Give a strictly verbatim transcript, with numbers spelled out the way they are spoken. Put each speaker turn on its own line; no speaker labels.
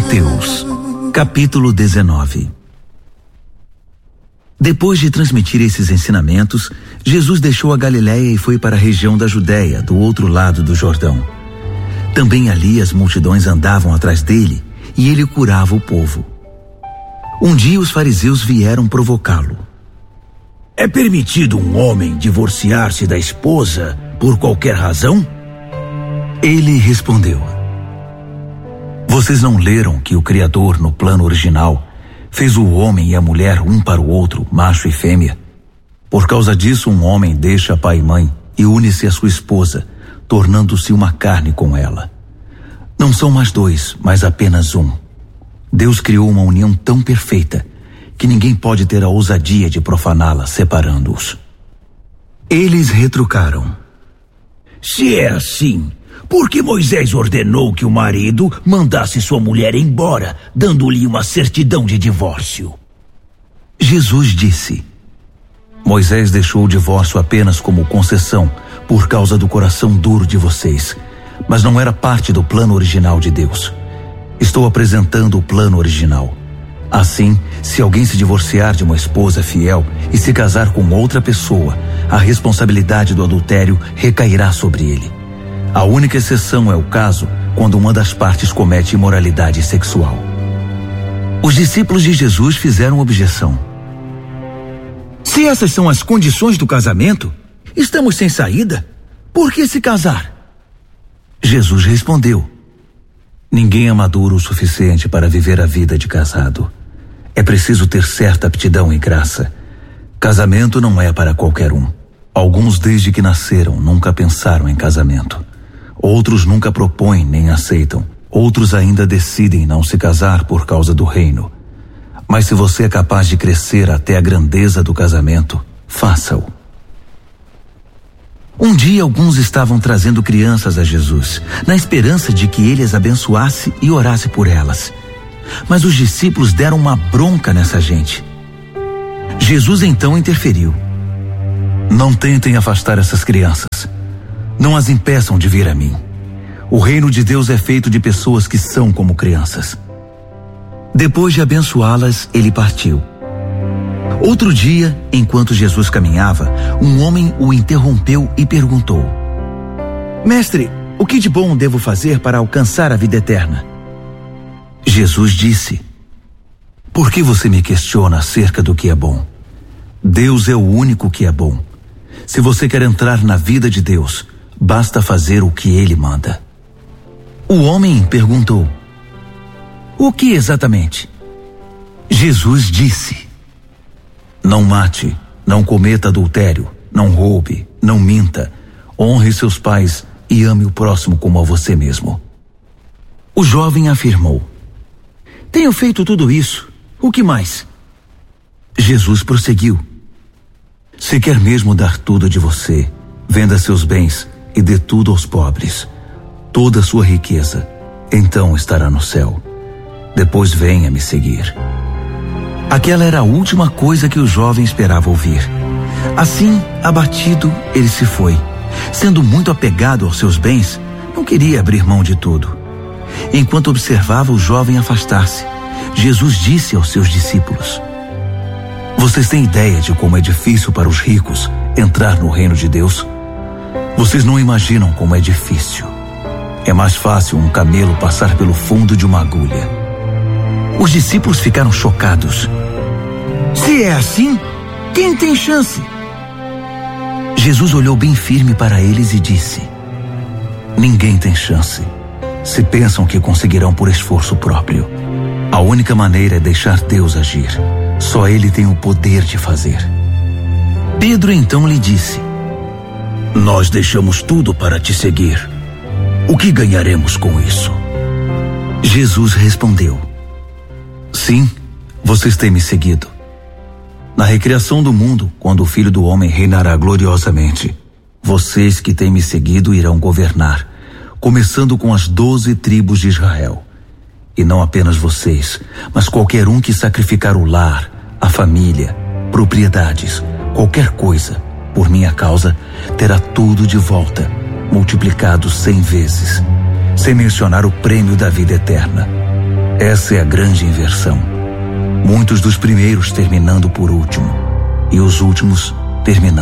Mateus, capítulo dezenove. Depois de transmitir esses ensinamentos, Jesus deixou a Galiléia e foi para a região da Judéia, do outro lado do Jordão. Também ali as multidões andavam atrás dele e ele curava o povo. Um dia os fariseus vieram provocá-lo.
É permitido um homem divorciar-se da esposa por qualquer razão?
Ele respondeu: Vocês não leram que o Criador, no plano original, fez o homem e a mulher um para o outro, macho e fêmea? Por causa disso, um homem deixa pai e mãe e une-se à sua esposa, tornando-se uma carne com ela. Não são mais dois, mas apenas um. Deus criou uma união tão perfeita que ninguém pode ter a ousadia de profaná-la, separando-os. Eles retrucaram:
Se é assim, por que Moisés ordenou que o marido mandasse sua mulher embora, dando-lhe uma certidão de divórcio?
Jesus disse: Moisés deixou o divórcio apenas como concessão por causa do coração duro de vocês, mas não era parte do plano original de Deus. Estou apresentando o plano original. Assim, se alguém se divorciar de uma esposa fiel e se casar com outra pessoa, a responsabilidade do adultério recairá sobre ele. A única exceção é o caso quando uma das partes comete imoralidade sexual. Os discípulos de Jesus fizeram objeção.
Se essas são as condições do casamento, estamos sem saída. Por que se casar?
Jesus respondeu: Ninguém é maduro o suficiente para viver a vida de casado. É preciso ter certa aptidão e graça. Casamento não é para qualquer um. Alguns, desde que nasceram, nunca pensaram em casamento. Outros nunca propõem nem aceitam. Outros ainda decidem não se casar por causa do reino. Mas se você é capaz de crescer até a grandeza do casamento, faça-o. Um dia alguns estavam trazendo crianças a Jesus, na esperança de que ele as abençoasse e orasse por elas. Mas os discípulos deram uma bronca nessa gente. Jesus então interferiu. Não tentem afastar essas crianças. Não as impeçam de vir a mim. O reino de Deus é feito de pessoas que são como crianças. Depois de abençoá-las, ele partiu. Outro dia, enquanto Jesus caminhava, um homem o interrompeu e perguntou:
Mestre, o que de bom devo fazer para alcançar a vida eterna?
Jesus disse: Por que você me questiona acerca do que é bom? Deus é o único que é bom. Se você quer entrar na vida de Deus, basta fazer o que Ele manda. O homem perguntou:
O que exatamente?
Jesus disse: Não mate, não cometa adultério, não roube, não minta, honre seus pais e ame o próximo como a você mesmo.
O jovem afirmou: Tenho feito tudo isso. O que mais?
Jesus prosseguiu: Se quer mesmo dar tudo de você, venda seus bens e dê tudo aos pobres, toda a sua riqueza, então estará no céu. Depois venha me seguir. Aquela era a última coisa que o jovem esperava ouvir. Assim, abatido, ele se foi. Sendo muito apegado aos seus bens, não queria abrir mão de tudo. Enquanto observava o jovem afastar-se, Jesus disse aos seus discípulos: Vocês têm ideia de como é difícil para os ricos entrar no reino de Deus? Vocês não imaginam como é difícil. É mais fácil um camelo passar pelo fundo de uma agulha. Os discípulos ficaram chocados.
Se é assim, quem tem chance?
Jesus olhou bem firme para eles e disse: Ninguém tem chance. Se pensam que conseguirão por esforço próprio. A única maneira é deixar Deus agir. Só Ele tem o poder de fazer.
Pedro então lhe disse:
Nós deixamos tudo para te seguir. O que ganharemos com isso?
Jesus respondeu: Sim, vocês têm me seguido. Na recriação do mundo, quando o Filho do Homem reinará gloriosamente, vocês que têm me seguido irão governar, começando com as doze tribos de Israel. E não apenas vocês, mas qualquer um que sacrificar o lar, a família, propriedades, qualquer coisa, por minha causa, terá tudo de volta, multiplicado cem vezes, sem mencionar o prêmio da vida eterna. Essa é a grande inversão. Muitos dos primeiros terminando por último, e os últimos terminando